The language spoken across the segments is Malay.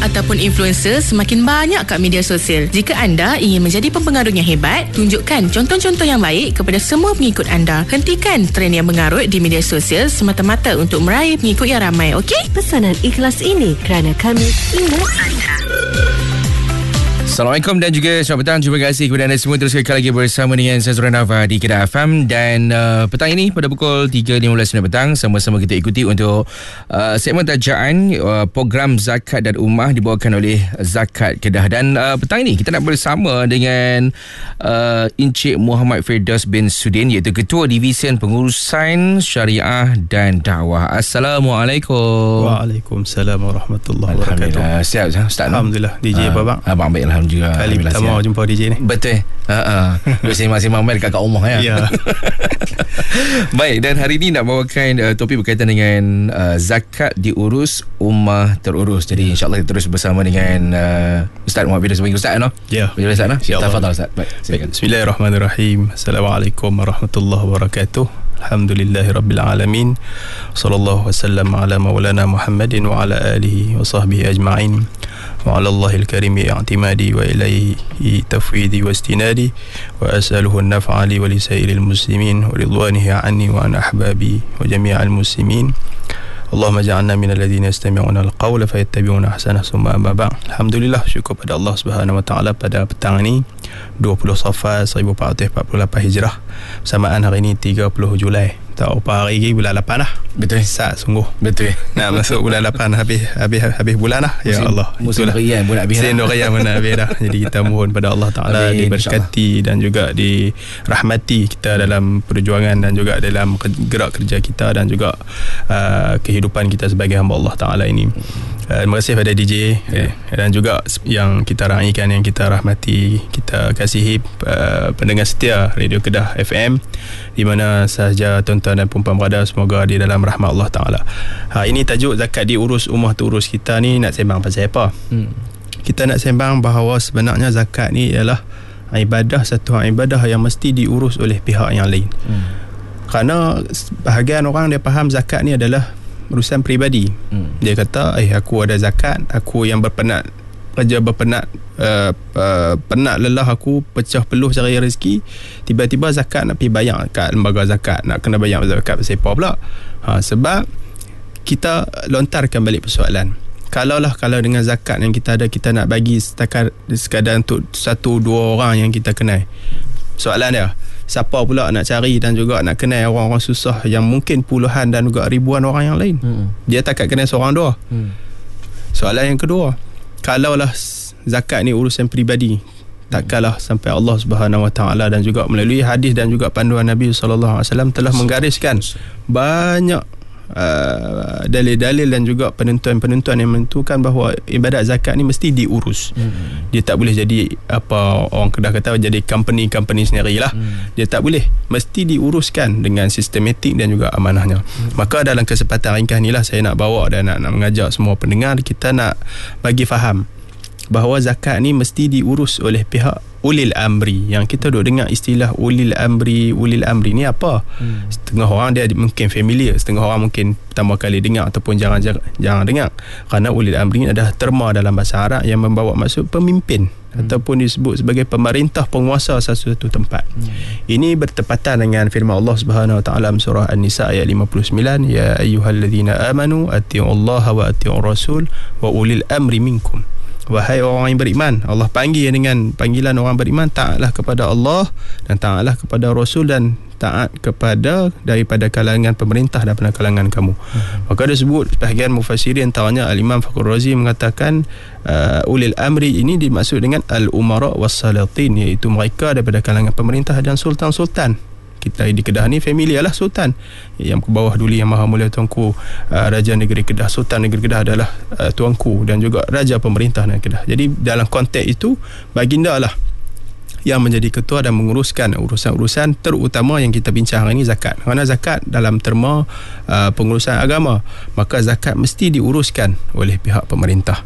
ataupun influencer semakin banyak kat media sosial. Jika anda ingin menjadi pempengaruh yang hebat, tunjukkan contoh-contoh yang baik kepada semua pengikut anda. Hentikan trend yang mengarut di media sosial semata-mata untuk meraih pengikut yang ramai, okey? Pesanan ikhlas ini kerana kami ingat anda. Assalamualaikum dan juga selamat petang. Terima kasih kepada anda semua terus sekali lagi bersama dengan saya Suran Nafa di Kedah FM. Dan petang ini pada pukul 3.15 petang sama-sama kita ikuti untuk segmen tajaan program Zakat dan Ummah dibawakan oleh Zakat Kedah. Dan petang ini kita nak bersama dengan Encik Muhammad Firdaus bin Sudin, iaitu Ketua Division Pengurusan Syariah dan Dakwah. Assalamualaikum. Waalaikumsalam warahmatullahi wabarakatuh. Alhamdulillah. Siap Ustaz? Alhamdulillah. DJ apa bang? Abang baik, alhamdulillah. Kali pertama jumpa DJ ni. Betul. Duduk sembang-sembang main dekat rumah ya. Ya. Baik, dan hari ini nak bawakan topik berkaitan dengan zakat diurus, ummah terurus. Jadi insya-Allah kita terus bersama dengan Ustaz Muhammad Firdaus sebagai Ustaz no? Ya. Boleh Ustaz no? Tafadhal Ustaz. Baik, silakan. Bismillahirrahmanirrahim. Assalamualaikum warahmatullahi wabarakatuh. Alhamdulillahirabbil alamin. Sallallahu wasallam ala maulana Muhammadin wa ala alihi wa sahbihi ajma'in. Wa ala Allahil karimi i'timadi wa ilaihi tafwidi wa istinadi wa as'aluhu an-naf'a li wa li sa'iril muslimin wa ridwanihi anni wa an ahbabi wa jami'al muslimin. Allahumma ja'alna minal ladzina yastami'una al-qawla fayattabi'una ahsanah. Summa amma ba'd. Alhamdulillah, syukur pada Allah Subhanahu wa taala pada petang ini 20 Safar 1448 Hijrah, bersamaan hari ini 30 Julai. Tak apa hari lagi bulan 8 lah. Betul. Sat sungguh. Betul. Nak masuk bulan 8 habis bulan lah. Ya Allah. Musim Rayyan pun nak habis. Musim Rayyan pun nak habis dah. Jadi kita mohon pada Allah Taala diberkati dan juga dirahmati kita dalam perjuangan dan juga dalam gerak kerja kita dan juga kehidupan kita sebagai hamba Allah Taala ini. Terima kasih pada DJ dan juga yang kita raikan, yang kita rahmati, kita kasihi pendengar setia Radio Kedah FM di mana sahaja tuan-tuan dan puan-puan berada, semoga di dalam rahmat Allah Ta'ala. Ini tajuk zakat diurus, ummah terurus. Kita ni nak sembang pasal apa? Kita nak sembang bahawa sebenarnya zakat ni ialah ibadah, satu ibadah yang mesti diurus oleh pihak yang lain. Kerana bahagian orang dia faham zakat ni adalah urusan peribadi. Dia kata aku ada zakat, aku yang berpenat kerja berpenat, penat lelah aku pecah peluh cari rezeki, tiba-tiba zakat nak pergi bayar kat lembaga zakat, nak kena bayar zakat pasal apa pula? Sebab kita lontarkan balik persoalan, kalau dengan zakat yang kita ada, kita nak bagi sekadar untuk 1-2 orang yang kita kenal, soalan dia siapa pula nak cari dan juga nak kenal orang-orang susah yang mungkin puluhan dan juga ribuan orang yang lain? Dia takkan kenal seorang dua. Soalan yang kedua, kalaulah zakat ni urusan peribadi, takkanlah sampai Allah Subhanahu Wa Taala dan juga melalui hadis dan juga panduan Nabi sallallahu alaihi wasallam telah menggariskan banyak dalil-dalil dan juga penentuan-penentuan yang menentukan bahawa ibadat zakat ni mesti diurus. Dia tak boleh jadi apa orang Kedah kata jadi company sendirilah. Dia tak boleh, mesti diuruskan dengan sistematik dan juga amanahnya. Maka dalam kesempatan ringkas ni lah saya nak bawa dan nak mengajak semua pendengar, kita nak bagi faham bahawa zakat ni mesti diurus oleh pihak ulil amri. Yang kita duk dengar istilah ulil amri ni apa? Setengah orang dia mungkin familiar, setengah orang mungkin pertama kali dengar ataupun jarang dengar. Kerana ulil amri ni adalah terma dalam bahasa Arab yang membawa maksud pemimpin ataupun disebut sebagai pemerintah penguasa sesuatu tempat. Ini bertepatan dengan firman Allah Subhanahu Wa Taala dalam surah An-Nisa ayat 59, ya ayyuhallazina amanu atiiullaha wa atiiur rasul wa ulil amri minkum. Wahai orang yang beriman, Allah panggil dengan panggilan orang beriman, taatlah kepada Allah dan taatlah kepada Rasul dan taat kepada daripada kalangan pemerintah dan kalangan kamu. Maka disebut sebahagian mufassirin, antaranya Al-Imam Fakhrul Razi mengatakan ulil amri ini dimaksud dengan al-umara was-salatin, iaitu mereka daripada kalangan pemerintah dan sultan-sultan. Kita di Kedah ni familiar lah sultan yang ke bawah duli Yang Maha Mulia Tuanku Raja Negeri Kedah, Sultan Negeri Kedah adalah tuanku dan juga Raja Pemerintah Negeri Kedah. Jadi dalam konteks itu baginda lah yang menjadi ketua dan menguruskan urusan-urusan terutama yang kita bincang hari ini, zakat. Kerana zakat dalam terma pengurusan agama, maka zakat mesti diuruskan oleh pihak pemerintah.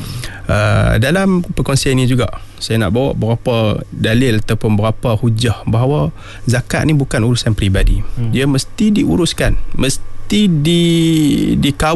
Dalam perkongsian ini juga saya nak bawa beberapa dalil ataupun beberapa hujah bahawa zakat ni bukan urusan peribadi. Dia mesti diuruskan, mesti dikawal